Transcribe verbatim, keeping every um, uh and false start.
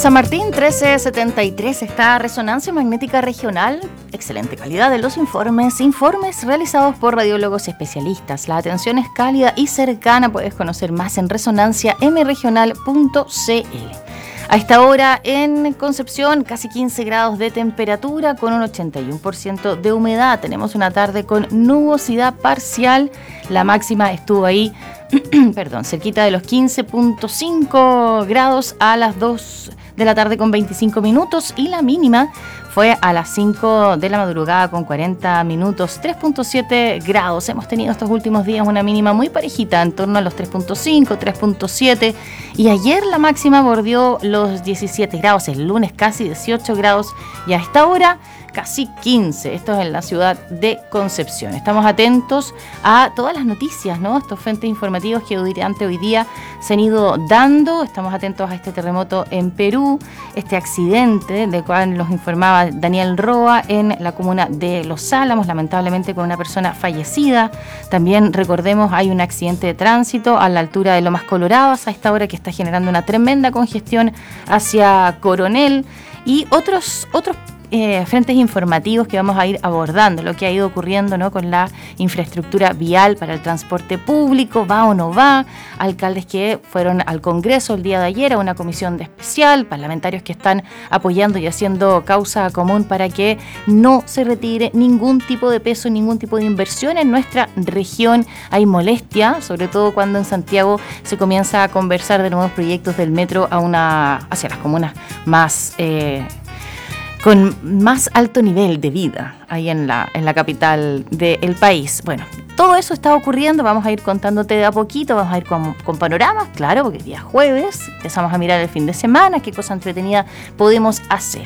San Martín trece setenta y tres está Resonancia Magnética Regional. Excelente calidad de los informes. Informes realizados por radiólogos especialistas. La atención es cálida y cercana. Puedes conocer más en resonancia m regional punto c l. A esta hora en Concepción, casi quince grados de temperatura con un ochenta y uno por ciento de humedad. Tenemos una tarde con nubosidad parcial. La máxima estuvo ahí, perdón, cerquita de los quince punto cinco grados a las dos de la tarde con veinticinco minutos y la mínima fue a las cinco de la madrugada con cuarenta minutos, tres punto siete grados. Hemos tenido estos últimos días una mínima muy parejita, en torno a los tres punto cinco, tres punto siete, y ayer la máxima bordeó los diecisiete grados, el lunes casi dieciocho grados y a esta hora casi quince. Esto es en la ciudad de Concepción. Estamos atentos a todas las noticias, ¿no? Estos frentes informativos que durante hoy día se han ido dando. Estamos atentos a este terremoto en Perú, este accidente del cual nos informaba Daniel Roa en la comuna de Los Álamos, lamentablemente con una persona fallecida. También recordemos, hay un accidente de tránsito a la altura de Lomas Coloradas a esta hora que está generando una tremenda congestión hacia Coronel y otros otros Eh, frentes informativos que vamos a ir abordando, lo que ha ido ocurriendo, ¿no?, con la infraestructura vial para el transporte público, va o no va, alcaldes que fueron al Congreso el día de ayer a una comisión de especial, parlamentarios que están apoyando y haciendo causa común para que no se retire ningún tipo de peso, ningún tipo de inversión en nuestra región. Hay molestia, sobre todo cuando en Santiago se comienza a conversar de nuevos proyectos del metro a una, hacia las comunas más eh, con más alto nivel de vida ahí en la, en la capital del país. Bueno, todo eso está ocurriendo, vamos a ir contándote de a poquito, vamos a ir con, con panoramas, claro, porque es día jueves, empezamos a mirar el fin de semana, qué cosa entretenida podemos hacer.